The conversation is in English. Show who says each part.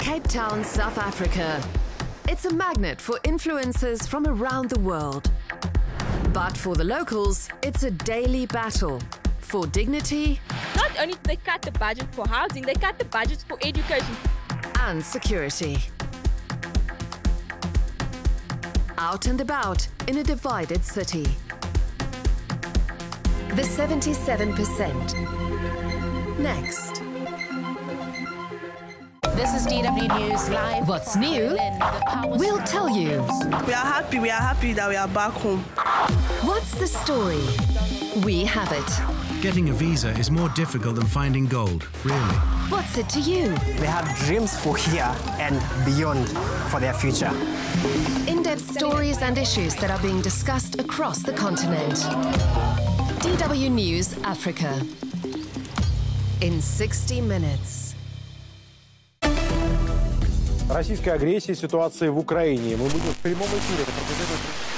Speaker 1: Cape Town, South Africa. It's a magnet for influencers from around the world. But for the locals, it's a daily battle for dignity.
Speaker 2: Not only did they cut the budget for housing, they cut the budgets for education.
Speaker 1: And security. Out and about in a divided city. The 77%. Next.
Speaker 3: This is DW News Live.
Speaker 1: What's new? We'll tell you.
Speaker 4: We are happy that we are back home.
Speaker 1: What's the story? We have it.
Speaker 5: Getting a visa is more difficult than finding gold, really.
Speaker 1: What's it to you?
Speaker 6: They have dreams for here and beyond for their future.
Speaker 1: In-depth stories and issues that are being discussed across the continent. DW News Africa. In 60 minutes.
Speaker 7: Российская агрессия, ситуация в Украине. Мы будем в прямом эфире.